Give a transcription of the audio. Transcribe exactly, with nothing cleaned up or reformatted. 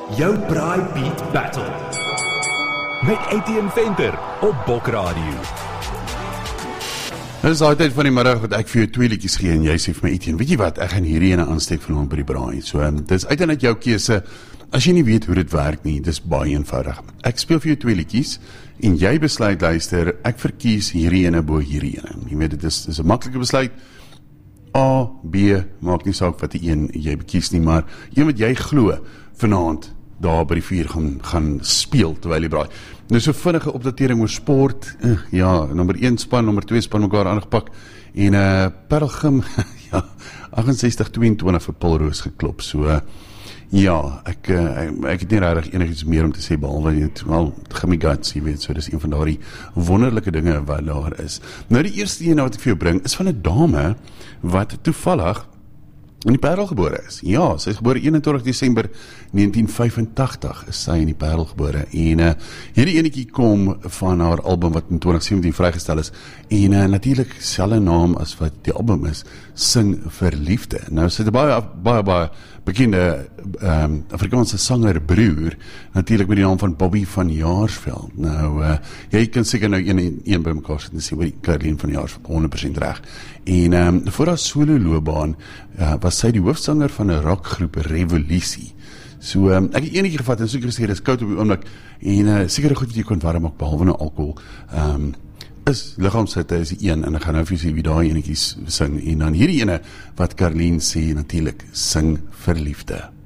Jou Braai Beat Battle met Etienne Venter op Bok Radio. Dit is daai tyd van die middag wat ek vir jou twee liedjies gee en jy sê vir my Etienne, weet jy wat, ek gaan hierdie ene aansteek vanaand by die braai. So, um, dit is uit en uit jou keuse. As jy nie weet hoe dit werk nie, dis baie eenvoudig. Ek speel vir jou twee liedjies en jy besluit, luister, ek verkies hierdie ene bo hierdie ene. Jy weet, dit is, dit is 'n maklike besluit. A, B, maak nie saak wat die een jy bekies nie, maar een wat jy glo vanaand daar by die vuur gaan, gaan speel terwyl jy braai. Nou so vinnige opdatering oor sport, eh, ja, nommer een span, nommer twee span mekaar aangepak, en uh, Pelgrim, ja, agt-ses-tig twee-en-twintig vir Pilroos geklop, so, uh, ja, ek, uh, ek, ek het nie regtig enigiets meer om te sê, behalwe net, wel, gimme guts, jy weet, so, dis een van daardie wonderlike dinge wat daar is. Nou, die eerste ene wat ek vir jou bring, is van 'n dame, wat toevallig in die Parel gebore is. Ja, sy is gebore eenentwintig Desember negentien vyfentagtig is sy in die Parel gebore. En uh, hierdie enetjie kom van haar album wat in twintig sewentien vrygestel is. En uh, natuurlik selfe naam as wat die album is, Sing vir Liefde. Nou sy het 'n baie baie baie bekende um, Afrikaanse sanger broer, natuurlik met die naam van Bobby van Jaarsveld. Nou, uh, jy kan seker nou een en een by mekaar sit en sê, oor die Caroline van Jaarsveld, honderd persent reg. En um, voor haar solo loopbaan uh, was sy die hoofsanger van 'n rockgroep Revolusie. So, um, ek het enetjie gevat en soeker gesê, dis koud op die oomblik, en uh, seker goed wat jy kon warm maak, behalwe nou alcohol, um, is liggaamshitte is die een, en ek gaan nou vir jy wie daai enetjies sing, en dan hierdie ene, wat Caroline sê, natuurlik, Sing vir Liefde.